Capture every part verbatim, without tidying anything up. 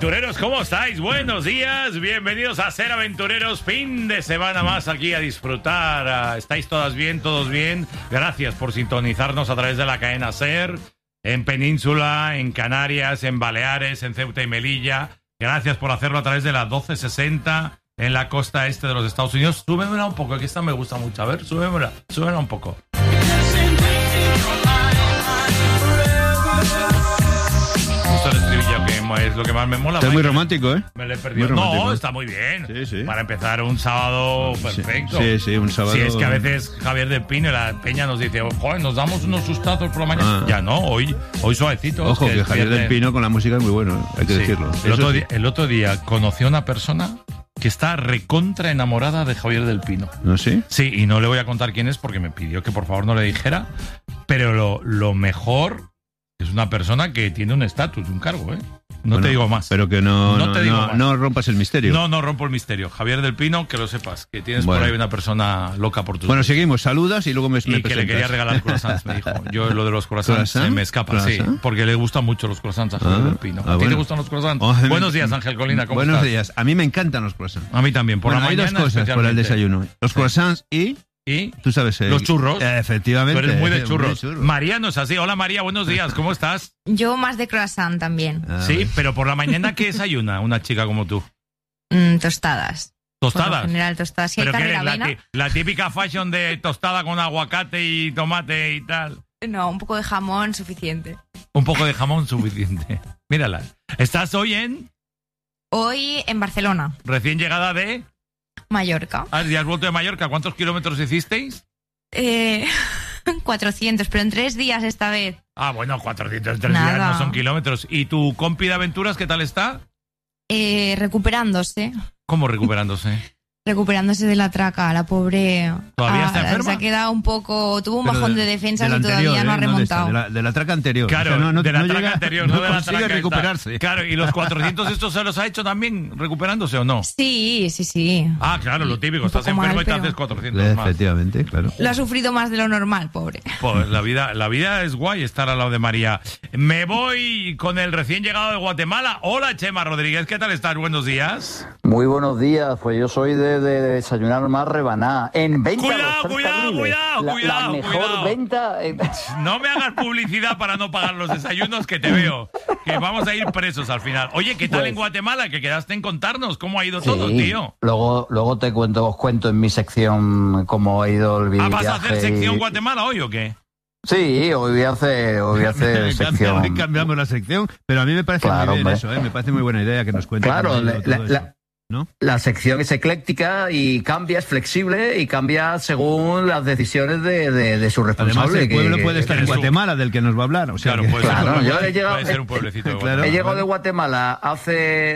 Aventureros, ¿cómo estáis? Buenos días, bienvenidos a Ser Aventureros, fin de semana más aquí a disfrutar. ¿Estáis todas bien, todos bien? Gracias por sintonizarnos a través de la cadena Ser, en Península, en Canarias, en Baleares, en Ceuta y Melilla. Gracias por hacerlo a través de la doce sesenta en la costa este de los Estados Unidos. Súbemela un poco, que esta me gusta mucho. A ver, súbemela, súbemela un poco. Justo el estribillo que es lo que más me mola. Está muy romántico, ¿eh? Me lo he perdido. No, está muy bien. Sí, sí. Para empezar un sábado perfecto. Sí, sí, un sábado. Si es que a veces Javier del Pino y la Peña nos dice, joder, nos damos unos sustazos por la mañana. Ah. Ya no, hoy, hoy suavecito. Ojo, que, que Javier pierde... del Pino con la música es muy bueno, hay que sí. decirlo. El otro, día, el otro día conocí a una persona que está recontra enamorada de Javier del Pino. ¿No sí? Sí, y no le voy a contar quién es porque me pidió que por favor no le dijera. Pero lo, lo mejor es una persona que tiene un estatus, un cargo, ¿eh? No bueno, te digo más. Pero que no, no, no, te digo no, más. no rompas el misterio. No, no rompo el misterio. Javier del Pino, que lo sepas, que tienes bueno. por ahí una persona loca por tus Bueno, vidas. seguimos, saludas y luego me, y me que presentas. le quería regalar croissants, me dijo. Yo lo de los croissants se me escapa, ¿Croissant? sí, porque le gustan mucho los croissants a Javier ah, del Pino. ¿A ah, ti bueno. te gustan los croissants? Oh, Buenos días, Ángel Colina, ¿cómo Buenos estás? días, a mí me encantan los croissants. A mí también, por bueno, la hay mañana dos cosas por el desayuno. Los croissants y... ¿Y? Tú sabes. Eh, los churros. Eh, efectivamente. Tú eres muy de churros. Muy de churros. María no es así. Hola María, buenos días. ¿Cómo estás? Yo más de croissant también. Ah, sí, pero por la mañana, ¿qué desayuna una chica como tú? Mm, tostadas. ¿Tostadas? En general, tostadas. Si ¿Pero hay qué eres? la, La, la típica fashion de tostada con aguacate y tomate y tal. No, un poco de jamón suficiente. Un poco de jamón suficiente. Mírala. ¿Estás hoy en...? Hoy en Barcelona. Recién llegada de... Mallorca. Ah, ¿ya has vuelto de Mallorca? ¿Cuántos kilómetros hicisteis? Eh, cuatrocientos, pero en tres días esta vez. Ah, bueno, cuatrocientos en tres Nada. días no son kilómetros. ¿Y tu compi de aventuras qué tal está? Eh, recuperándose. ¿Cómo recuperándose? Recuperándose de la traca, la pobre... ¿Todavía está ah, enferma? Se ha quedado un poco... Tuvo un Pero bajón de, de defensas de y anterior, todavía ¿eh? no ha remontado. De, de, la, de la traca anterior. Claro, o sea, no, no, de la no traca llega, anterior, no, no de la consigue traca recuperarse. Esta. Claro, ¿y los cuatrocientos estos se los ha hecho también recuperándose o no? Sí, sí, sí. Ah, claro, lo típico. Estás enfermo mal, y te haces cuatrocientos más. Efectivamente, claro. Lo ha sufrido más de lo normal, pobre. Pues la vida, la vida es guay estar al lado de María. Me voy con el recién llegado de Guatemala. Hola, Chema Rodríguez, ¿qué tal estás? Buenos días. Muy buenos días, pues yo soy de, de desayunar más rebanada. En venta. Cuidado, cuidado, cuidado, la, cuidado. La mejor cuidado. venta. Eh. No me hagas publicidad para no pagar los desayunos que te veo. Que vamos a ir presos al final. Oye, ¿qué tal pues, en Guatemala? Que quedaste en contarnos cómo ha ido sí, todo, tío. Luego, luego te cuento, os cuento en mi sección cómo ha ido el viaje. ¿Ah, vas a hacer sección y... Guatemala hoy o qué? Sí, hoy voy a hacer, hoy voy a hacer sección. Hoy cambiamos la sección, pero a mí me parece claro, muy bien hombre. eso, ¿eh? Me parece muy buena idea que nos cuentes. Claro, la, la, la, ¿no? La sección es ecléctica y cambia, es flexible y cambia según las decisiones de, de, de su responsable. Además, el pueblo que, puede estar en Guatemala, del que nos va a hablar. O sea, claro, que... puede, claro, ser, yo puede, he llegado, puede ser un pueblecito de claro, he llegado de Guatemala hace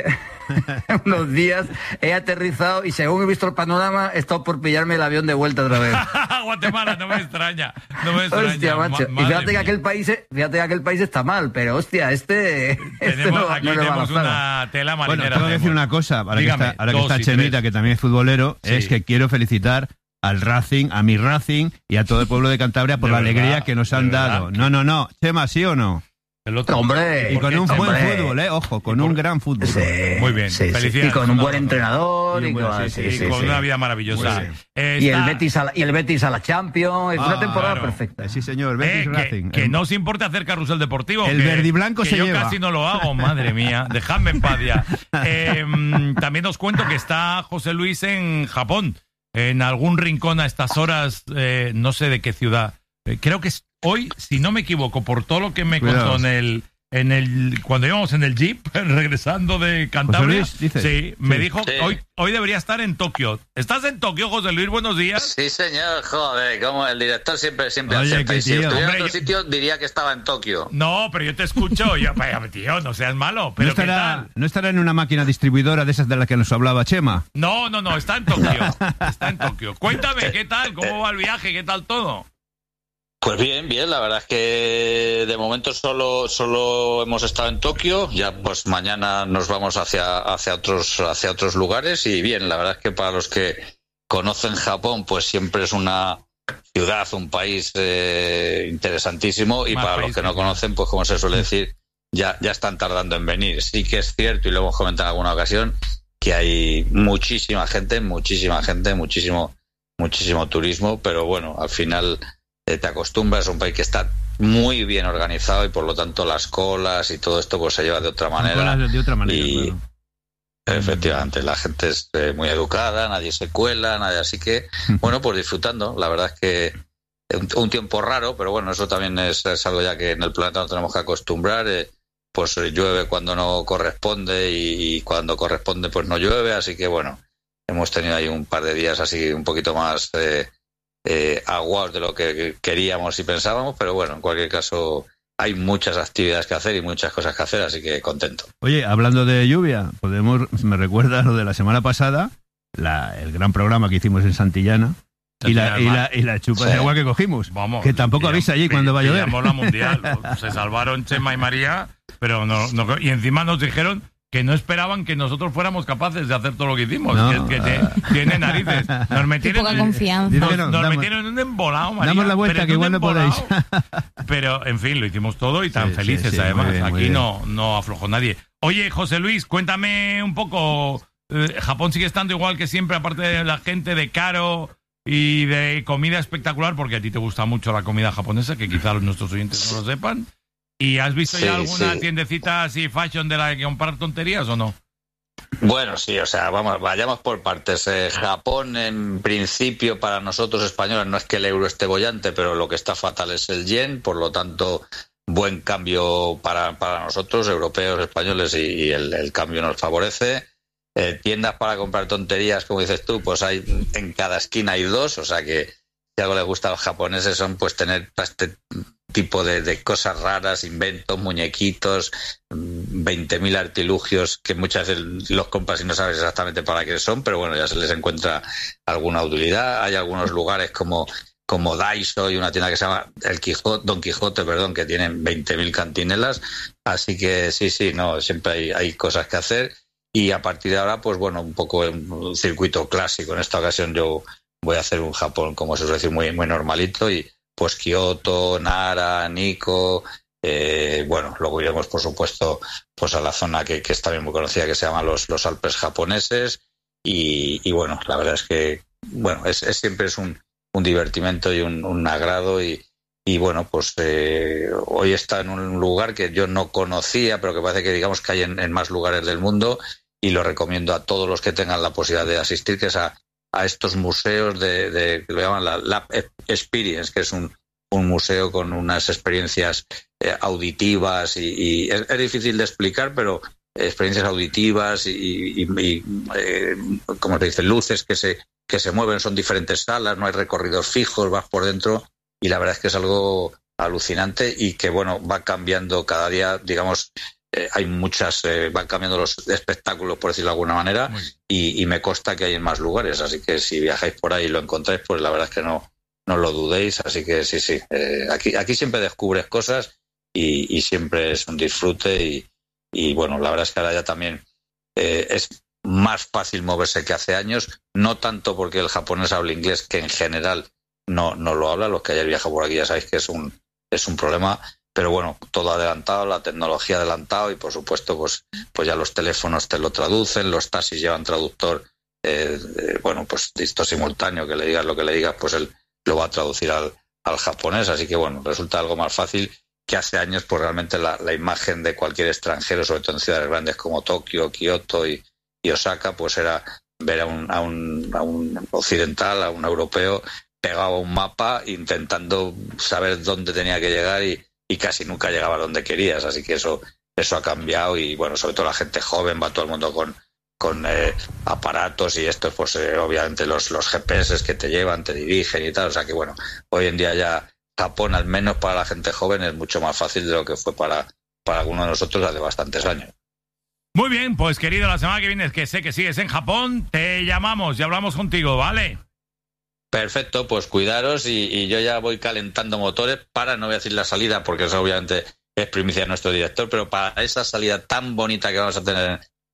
unos días, he aterrizado y según he visto el panorama, he estado por pillarme el avión de vuelta otra vez. Guatemala, no me extraña. No me extraña. Hostia, macho. Ma- y fíjate mía. que, aquel país, fíjate que aquel país está mal, pero hostia, este... Tenemos, este no, aquí no tenemos una una tela Bueno, marinera. tengo que decir una cosa, ahora Dígame, que está, ahora que dos está y Chemita, tres. que también es futbolero, Sí. es que quiero felicitar al Racing, a mi Racing y a todo el pueblo de Cantabria por De la verdad, alegría que nos han de verdad. dado. No, no, no. Chema, ¿sí o no? El otro. Hombre, Y con un hombre. buen fútbol, ¿eh? Ojo, con un gran fútbol. Sí, Muy bien, sí, sí. felicidades. Y con un Una buen razón. entrenador Y y, un buen- con, sí, Y sí, sí, con sí. una vida maravillosa. Muy bien. Eh, Y el está- Betis a la, y el Betis a la Champions, es Ah, una temporada claro. perfecta. Sí, señor, Eh, Betis que, Racing. que El- no os importe hacer carrusel deportivo. El que, verde y blanco que se yo lleva. casi no lo hago, madre mía. Dejadme en paz ya. Eh, mm, también os cuento que está José Luis en Japón, en algún rincón a estas horas, eh, no sé de qué ciudad. Eh, creo que es hoy, si no me equivoco, por todo lo que me Cuidado. contó en el... En el, cuando íbamos en el jeep, regresando de Cantabria, José Luis, dices. sí, me Sí. dijo Sí. hoy hoy debería estar en Tokio. ¿Estás en Tokio, José Luis? Buenos días. Sí, señor, joder, como el director siempre, siempre Oye, acepta. qué Y si tío. estuviera Hombre, en otro yo- sitio, diría que estaba en Tokio. No, pero yo te escucho. Yo, vaya, tío, no seas malo. ¿No Pero ¿qué estará, tal? ¿No estará en una máquina distribuidora de esas de las que nos hablaba Chema? No, no, no, está en Tokio. Está en Tokio. Cuéntame, ¿qué tal? ¿Cómo va el viaje? ¿Qué tal todo? Pues bien, bien, la verdad es que de momento solo solo hemos estado en Tokio, ya pues mañana nos vamos hacia hacia otros hacia otros lugares y bien, la verdad es que para los que conocen Japón, pues siempre es una ciudad, un país eh, interesantísimo y Más para país los que que no nada. conocen, pues como se suele decir, ya, ya están tardando en venir. Sí que es cierto, y lo hemos comentado en alguna ocasión, que hay muchísima gente, muchísima gente, muchísimo, muchísimo turismo, pero bueno, al final eh, te acostumbras, es un país que está muy bien organizado y por lo tanto las colas y todo esto pues se lleva de otra manera. De otra manera, y claro. Efectivamente, la gente es eh, muy educada, nadie se cuela, nadie, así que bueno, pues disfrutando. La verdad es que un, un tiempo raro, pero bueno, eso también es, es algo ya que en el planeta nos tenemos que acostumbrar. Eh, pues eh, llueve cuando no corresponde y, y cuando corresponde pues no llueve, así que bueno, hemos tenido ahí un par de días así un poquito más eh, eh, aguados de lo que queríamos y pensábamos, pero bueno, en cualquier caso hay muchas actividades que hacer y muchas cosas que hacer, así que contento. Oye, hablando de lluvia, podemos, me recuerda lo de la semana pasada, la, el gran programa que hicimos en Santillana y la, y la, y la chupa sí. de agua que cogimos. Vamos, que tampoco avisa allí cuando va a llover. Pillamos la mundial, se salvaron Chema y María, pero no, no, y encima nos dijeron que no esperaban que nosotros fuéramos capaces de hacer todo lo que hicimos, no, que, que te, tiene narices. Nos metieron, poca confianza. Nos, no, nos damos, metieron en un embolado, María. Damos la vuelta, que igual no podéis. Pero, en fin, lo hicimos todo y tan sí, felices, sí, sí, además. bien, Aquí no, no aflojó nadie. Oye, José Luis, cuéntame un poco. Eh, Japón sigue estando igual que siempre, aparte de la gente, de caro y de comida espectacular, porque a ti te gusta mucho la comida japonesa, que quizás nuestros oyentes no lo sepan. ¿Y has visto sí, ya alguna sí. tiendecita así fashion de la que comprar tonterías o no? Bueno, sí, o sea, vamos, vayamos por partes. Eh, Japón, en principio, para nosotros españoles, no es que el euro esté bollante, pero lo que está fatal es el yen, por lo tanto, buen cambio para, para nosotros, europeos, españoles, y, y el, el cambio nos favorece. Eh, tiendas para comprar tonterías, como dices tú, pues hay en cada esquina hay dos, o sea que si algo les gusta a los japoneses son pues tener este tipo de, de cosas raras, inventos, muñequitos, veinte mil artilugios que muchas veces los compras y no sabes exactamente para qué son, pero bueno, ya se les encuentra alguna utilidad. Hay algunos lugares como, como Daiso y una tienda que se llama El Quijote, Don Quijote, perdón, que tienen veinte mil cantinelas, así que sí, sí, no, siempre hay, hay cosas que hacer y a partir de ahora, pues bueno, un poco en un circuito clásico. En esta ocasión yo voy a hacer un Japón, como se suele decir, muy, muy normalito y pues Kioto, Nara, Nikko, eh, bueno, luego iremos por supuesto pues a la zona que, que está bien muy conocida que se llama los, los Alpes japoneses y, y bueno, la verdad es que bueno, es, es siempre es un, un divertimento y un, un agrado y, y bueno, pues eh, hoy está en un lugar que yo no conocía, pero que parece que digamos que hay en, en más lugares del mundo y lo recomiendo a todos los que tengan la posibilidad de asistir, que es a a estos museos de, de que lo llaman la Lab Experience, que es un, un museo con unas experiencias eh, auditivas y, y es, es difícil de explicar, pero experiencias auditivas y, y, y eh, como se dice, luces que se que se mueven, son diferentes salas, no hay recorridos fijos, vas por dentro y la verdad es que es algo alucinante y que bueno, va cambiando cada día, digamos. Eh, hay muchas, eh, van cambiando los espectáculos, por decirlo de alguna manera, y, y me consta que hay en más lugares, así que si viajáis por ahí y lo encontráis, pues la verdad es que no, no lo dudéis, así que sí, sí, eh, aquí, aquí siempre descubres cosas y, y siempre es un disfrute y, y bueno, la verdad es que ahora ya también eh, es más fácil moverse que hace años, no tanto porque el japonés habla inglés, que en general no, no lo habla, los que hayáis viajado por aquí ya sabéis que es un, es un problema. Pero bueno, todo adelantado, la tecnología adelantado y por supuesto pues, pues ya los teléfonos te lo traducen, los taxis llevan traductor, eh, eh, bueno, pues esto simultáneo, que le digas lo que le digas, pues él lo va a traducir al, al japonés, así que bueno, resulta algo más fácil que hace años, pues realmente la, la imagen de cualquier extranjero, sobre todo en ciudades grandes como Tokio, Kioto y, y Osaka, pues era ver a un, a, un, a un occidental, a un europeo pegado a un mapa intentando saber dónde tenía que llegar y y casi nunca llegaba a donde querías, así que eso eso ha cambiado y bueno, sobre todo la gente joven, va todo el mundo con con eh, aparatos y esto pues eh, obviamente los, los G P S que te llevan, te dirigen y tal, o sea que bueno, hoy en día ya Japón, al menos para la gente joven, es mucho más fácil de lo que fue para, para algunos de nosotros hace bastantes años. Muy bien, pues querido, la semana que viene, que sé que sigues en Japón, te llamamos y hablamos contigo, ¿vale? Perfecto, pues cuidaros y, y yo ya voy calentando motores para, no voy a decir la salida porque eso obviamente es primicia de nuestro director, pero para esa salida tan bonita que vamos a tener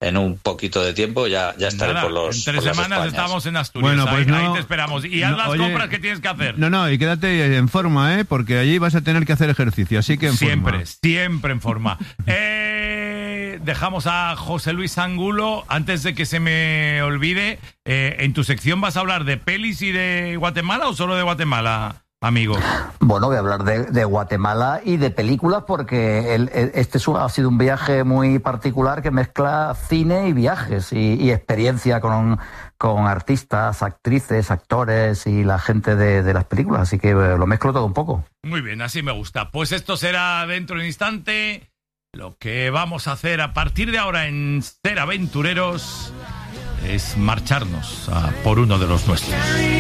en un poquito de tiempo ya, ya estaré Nada, por los en tres por las semanas Españas. Estamos en Asturias, bueno, pues ahí, no, ahí te esperamos. Y haz no, las oye, compras que tienes que hacer. No, no, y quédate en forma, ¿eh? Porque allí vas a tener que hacer ejercicio, así que en siempre, forma. Siempre, siempre en forma. eh, dejamos a José Luis Angulo. Antes de que se me olvide, eh, ¿en tu sección vas a hablar de pelis y de Guatemala o solo de Guatemala, amigo? Bueno, voy a hablar de, de Guatemala y de películas porque el, el, este es un, ha sido un viaje muy particular que mezcla cine y viajes y, y experiencia con, con artistas, actrices, actores y la gente de, de las películas, así que lo mezclo todo un poco. Muy bien, así me gusta. Pues esto será dentro de un instante. Lo que vamos a hacer a partir de ahora en Ser Aventureros es marcharnos a por uno de los nuestros.